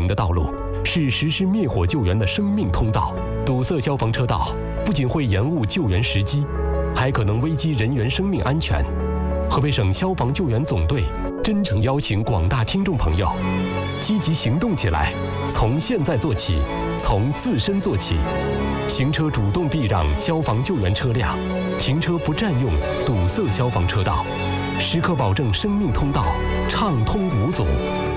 的道路，是实施灭火救援的生命通道。堵塞消防车道不仅会延误救援时机，还可能危及人员生命安全。河北省消防救援总队真诚邀请广大听众朋友积极行动起来，从现在做起，从自身做起。行车主动避让消防救援车辆，停车不占用堵塞消防车道，时刻保证生命通道畅通无阻。